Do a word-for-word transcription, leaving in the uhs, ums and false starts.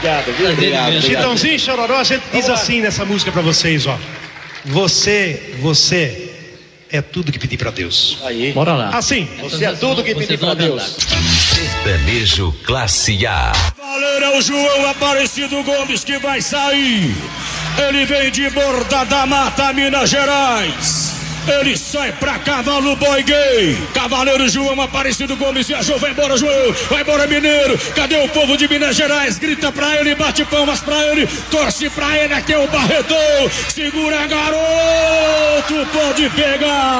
Obrigado, viu? Obrigado. Chitãozinho e Chororó, a gente diz assim nessa música pra vocês, ó. Você, você é tudo que pedir pra Deus. Aí. Bora lá. Assim. Você é tudo que pedir pra Deus. Sertanejo Classe A. Valeu, é o João Aparecido Gomes que vai sair. Ele vem de Borda da Mata, Minas Gerais. Ele sai pra cavalo boi gay. Cavaleiro João Aparecido Gomes viajou. Vai embora, João. Vai embora, mineiro. Cadê o povo de Minas Gerais? Grita pra ele, bate palmas pra ele. Torce pra ele, aqui é o Barretão. Segura, garoto. Pode pegar.